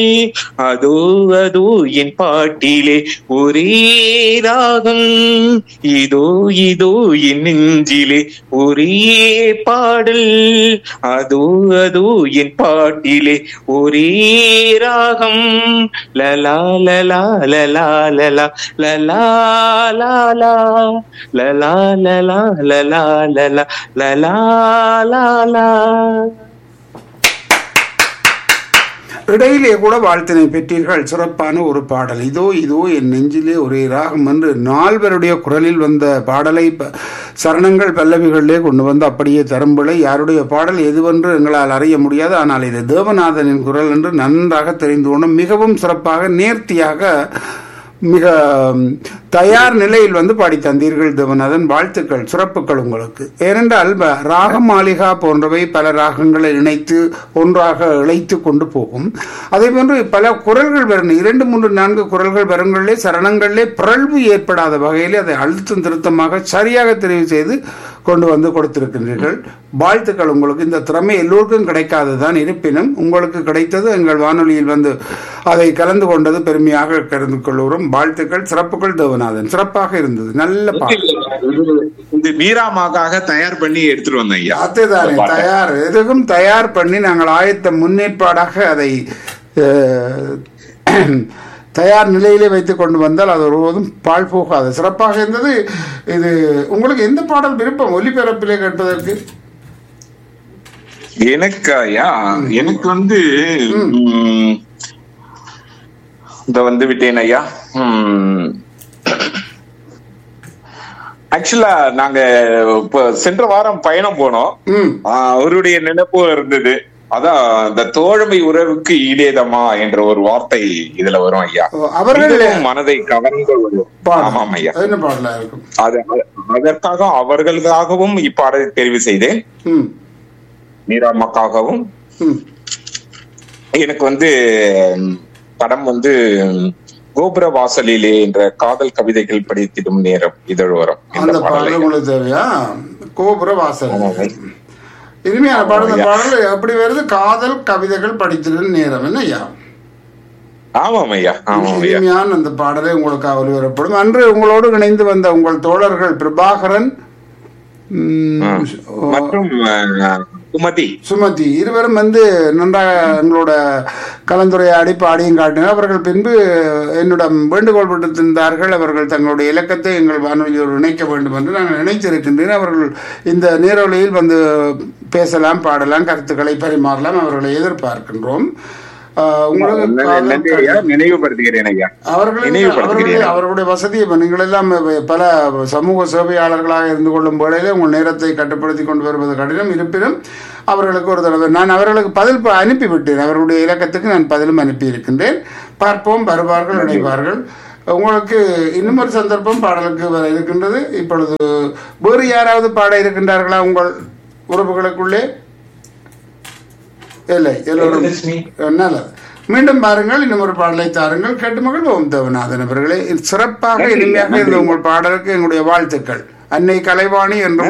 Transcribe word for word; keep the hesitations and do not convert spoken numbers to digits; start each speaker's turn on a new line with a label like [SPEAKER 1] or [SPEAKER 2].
[SPEAKER 1] அதோ அதோ என் பாட்டிலே ஒரே ராகம், இதோ இதோ என் நெஞ்சிலே ஒரே பாடல், அதோ அதோ என் பாட்டிலே ஒரே ராகம், லலா லலா லலா லலா லலா லாலா லலா லலா லலா லலா லலா லாலா.
[SPEAKER 2] இடையிலே கூட வாழ்த்தினை பெற்றீர்கள். சிறப்பான ஒரு பாடல். இதோ இதோ என் நெஞ்சிலே ஒரே ராகம் என்று நால்வருடைய குரலில் வந்த பாடலை சரணங்கள் பல்லவிகளிலே கொண்டு வந்து அப்படியே தரும்பிழை. யாருடைய பாடல் எதுவென்று எங்களால் அறிய முடியாது. ஆனால் இது தேவநாதனின் குரல் என்று நன்றாக தெரிந்து கொண்டும் மிகவும் சிறப்பாக நேர்த்தியாக மிக தயார் நிலையில் வந்து பாடி தந்தீர்கள் தேவநாதன். வாழ்த்துக்கள், சிறப்புகள் உங்களுக்கு. ஏனென்றால் ராக மாளிகா போன்றவை பல ராகங்களை இணைத்து ஒன்றாக இழைத்து கொண்டு போகும். அதே போன்று பல குரல்கள் வரும், இரண்டு மூன்று நான்கு குரல்கள் வருங்களிலே சரணங்களிலே பிறழ்வு ஏற்படாத வகையிலே அதை அழுத்தம் திருத்தமாக சரியாக தெரிவு செய்து கொண்டு வந்து கொடுத்திருக்கின்றீர்கள். வாழ்த்துக்கள் உங்களுக்கு. இந்த திறமை எல்லோருக்கும் கிடைக்காதுதான், இருப்பினும் உங்களுக்கு கிடைத்தது எங்கள் வானொலியில் வந்து அதை கலந்து கொண்டது பெருமையாக கலந்து கொள்கிறோம். வாழ்த்துக்கள், சிறப்புகள் தேவநாதன். சிறப்பாக இருந்தது, நல்ல பாடல்.
[SPEAKER 1] மீராமாக்காக தயார் பண்ணி எடுத்துட்டு வந்தேன் ஐயா.
[SPEAKER 2] அதுதானே தயார், எதுக்கும் தயார் பண்ணி நாங்கள் ஆயத்த முன்னேற்பாடாக அதை தயார் நிலையிலே வைத்துக் கொண்டு வந்தால் அது ஒருபோதும் பாழ் போகாது. சிறப்பாக இருந்தது. இது உங்களுக்கு எந்த பாடல் விருப்பம் ஒலிபரப்பிலே கேட்பதற்கு?
[SPEAKER 1] எனக்கு ஐயா எனக்கு வந்து இந்த வந்து விட்டேன் ஐயா. ஆக்சுவலா நாங்க இப்ப சென்ற வாரம் பயணம் போனோம். அவருடைய நினைப்பு இருந்தது. அதான் இந்த தோழமை உறவுக்கு ஈடேதமா என்ற ஒரு வார்த்தை இதுல வரும் ஐயா. அவர்கள் மனதை கவர்ந்த ஒரு ஆமாம் ஐயா. அது அதற்காக அவர்களுக்காகவும் இப்பாடலை தெரிவு செய்தேன். மீராமாக்காகவும். எனக்கு வந்து படம் வந்து கோபுர வாசலிலே என்ற காதல் கவிதைகள் படித்திடும் நேரம் இதழ் வரும்.
[SPEAKER 2] தேவையா கோபுர வாசல் இனிமையான பாடல். பாடல் எப்படி வருது? காதல் கவிதைகள் படித்திடும் நேரம். என்ன ஐயா?
[SPEAKER 1] ஆமாம் ஐயா,
[SPEAKER 2] இனிமையான அந்த பாடலை உங்களுக்கு ஒலிபரப்படும். அன்று உங்களோடு இணைந்து வந்த உங்கள் தோழர்கள் பிரபாகரன்
[SPEAKER 1] மற்றும் சுமதி
[SPEAKER 2] சுமதி இருவரும் வந்து நன்றாக எங்களோட கலந்துரையாடி பாடியும் காட்டினார். அவர்கள் பின்பு என்னிடம் வேண்டுகோள் விடுத்திருந்தார்கள். அவர்கள் தங்களுடைய இலக்கத்தை எங்கள் வானொலியோடு இணைக்க வேண்டும் என்று நாங்கள் நினைத்திருக்கின்றேன். அவர்கள் இந்த நேரொலியில் வந்து பேசலாம், பாடலாம், கருத்துக்களை பரிமாறலாம். அவர்களை எதிர்பார்க்கின்றோம். அவர்களுடைய வசதியை நீங்கள் எல்லாம் பல சமூக சேவையாளர்களாக இருந்து கொள்ளும் வேளையில உங்கள் நேரத்தை கட்டுப்படுத்தி கொண்டு வருவது கடினம். இருப்பினும் அவர்களுக்கு ஒரு தடவை நான் அவர்களுக்கு பதில் அனுப்பிவிட்டேன். அவர்களுடைய இலக்கத்துக்கு நான் பதிலும் அனுப்பி இருக்கின்றேன். பார்ப்போம், வருவார்கள், இணைவார்கள். உங்களுக்கு இன்னும் ஒரு சந்தர்ப்பம் பாடலுக்கு வர இருக்கின்றது. இப்பொழுது வேறு யாராவது பாட இருக்கின்றார்களா உங்கள் உறவுகளுக்குள்ளே? இல்லை, எல்லோரும் நல்லது. மீண்டும் பாருங்கள், இன்னும் ஒரு பாடலை தாருங்கள், கேட்டு மகிழ்வோம். தேவநாதன் அவர்களே, சிறப்பாக இனிமையாக இருந்த உங்கள் பாடலுக்கு எங்களுடைய வாழ்த்துக்கள். அன்னை கலைவாணி என்றும்